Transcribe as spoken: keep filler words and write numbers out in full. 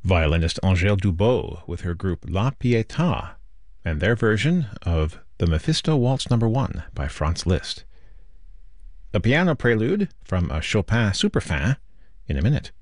violinist Angèle Dubot with her group La Pietà and their version of the Mephisto Waltz Number One by Franz Liszt. A piano prelude from a Chopin Superfin in a minute.